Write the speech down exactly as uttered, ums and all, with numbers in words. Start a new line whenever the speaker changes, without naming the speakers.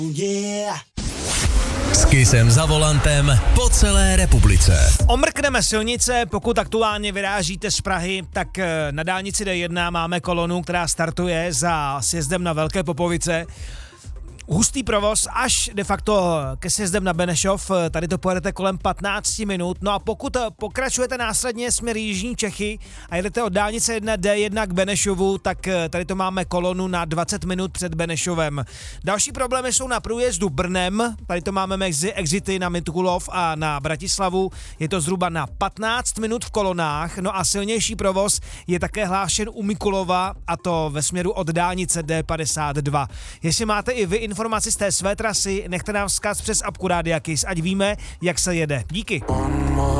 Yeah.
S Kissem za volantem po celé republice.
Omrkneme silnice, pokud aktuálně vyrážíte z Prahy, tak na dálnici D jedna máme kolonu, která startuje za sjezdem na Velké Popovice. Hustý provoz až de facto ke sjezdem na Benešov, tady to pojedete kolem patnáct minut, no a pokud pokračujete následně směr Jižní Čechy a jedete od dálnice jedna D jedna k Benešovu, tak tady to máme kolonu na dvacet minut před Benešovem. Další problémy jsou na průjezdu Brnem, tady to máme mezi exity na Mikulov a na Bratislavu, je to zhruba na patnáct minut v kolonách, no a silnější provoz je také hlášen u Mikulova, a to ve směru od dálnice D padesát dva. Jestli máte i vy informaci z té své trasy, nechte nám vzkaz přes apku Rádia Kiss, ať víme, jak se jede. Díky.